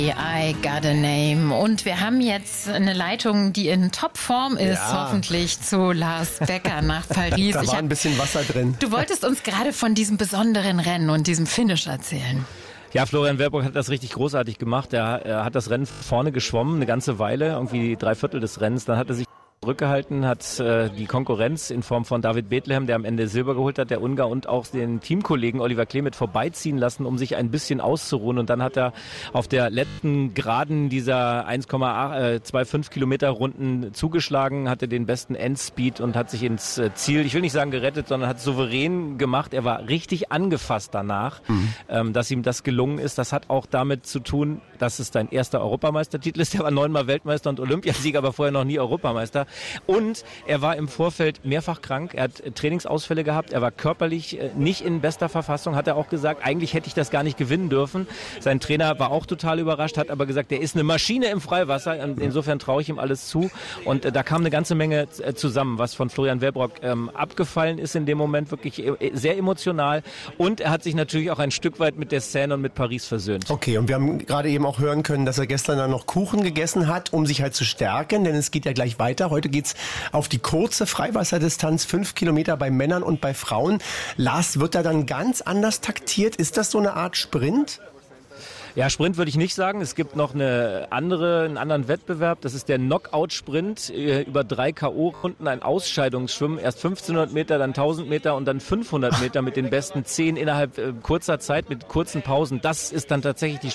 I Got a Name. Und wir haben jetzt eine Leitung, die in Topform ist, hoffentlich zu Lars Becker nach Paris. Da war ein bisschen Wasser drin. Du wolltest uns gerade von diesem besonderen Rennen und diesem Finish erzählen. Ja, Florian Wellbrock hat das richtig großartig gemacht. Er hat das Rennen vorne geschwommen, eine ganze Weile, irgendwie 3/4 des Rennens. Dann hat er sich zurückgehalten, hat die Konkurrenz in Form von David Bethlehem, der am Ende Silber geholt hat, der Ungar, und auch den Teamkollegen Oliver Klemet vorbeiziehen lassen, um sich ein bisschen auszuruhen. Und dann hat er auf der letzten Geraden dieser 1,25 Kilometer Runden zugeschlagen, hatte den besten Endspeed und hat sich ins Ziel, ich will nicht sagen gerettet, sondern hat souverän gemacht. Er war richtig angefasst danach, dass ihm das gelungen ist. Das hat auch damit zu tun, dass es sein erster Europameistertitel ist. Er war 9-mal Weltmeister und Olympiasieger, aber vorher noch nie Europameister. Und er war im Vorfeld mehrfach krank. Er hat Trainingsausfälle gehabt. Er war körperlich nicht in bester Verfassung. Hat er auch gesagt, eigentlich hätte ich das gar nicht gewinnen dürfen. Sein Trainer war auch total überrascht, hat aber gesagt, der ist eine Maschine im Freiwasser. Insofern traue ich ihm alles zu. Und da kam eine ganze Menge zusammen, was von Florian Wellbrock abgefallen ist in dem Moment. Wirklich sehr emotional. Und er hat sich natürlich auch ein Stück weit mit der Szene und mit Paris versöhnt. Okay, und wir haben gerade eben auch hören können, dass er gestern dann noch Kuchen gegessen hat, um sich halt zu stärken, denn es geht ja gleich weiter. Heute geht's auf die kurze Freiwasserdistanz, 5 Kilometer bei Männern und bei Frauen. Lars, wird da dann ganz anders taktiert? Ist das so eine Art Sprint? Ja, Sprint würde ich nicht sagen. Es gibt noch einen anderen Wettbewerb. Das ist der Knockout-Sprint über 3 K.O.-Runden, ein Ausscheidungsschwimmen. Erst 1500 Meter, dann 1000 Meter und dann 500 Meter mit den besten 10 innerhalb kurzer Zeit mit kurzen Pausen. Das ist dann tatsächlich die